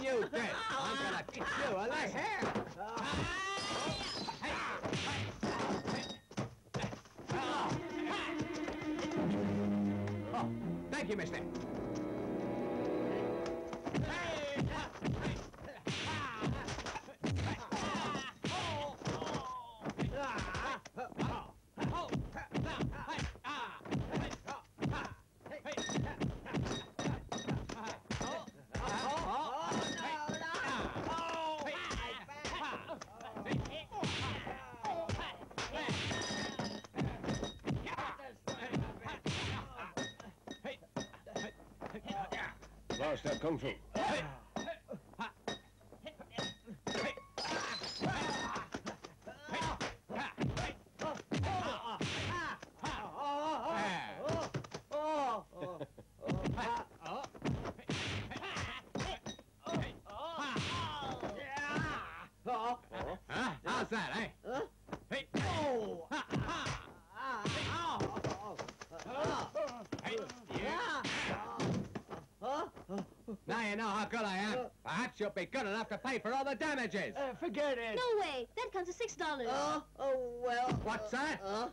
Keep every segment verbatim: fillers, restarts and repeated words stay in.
you dead. I'm gonna teach you a lesson. Oh, thank you, mister. Last step kung fu. Huh? How's that, eh? Hey. Now you know how good I am. Perhaps you'll be good enough to pay for all the damages. Uh, forget it. No way. That comes to six dollars. Oh, oh, well. What's that? Uh,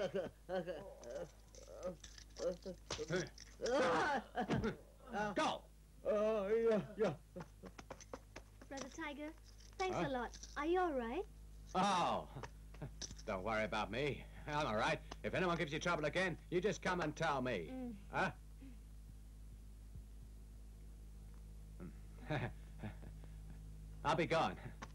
Go. Uh, yeah, yeah. Brother Tiger, thanks Huh? a lot. Are you all right? Oh. Don't worry about me. I'm all right. If anyone gives you trouble again, you just come and tell me. Mm. Huh? I'll be gone.